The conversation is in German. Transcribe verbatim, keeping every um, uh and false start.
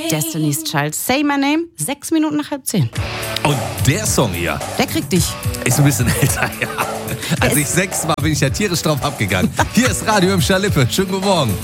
Destiny's Child, Say My Name, sechs Minuten nach halb zehn. Und der Song hier Der kriegt dich. ist ein bisschen älter, ja. Als ich sechs war, bin ich ja tierisch drauf abgegangen. Hier ist Radio im Schalippe. Schönen guten Morgen.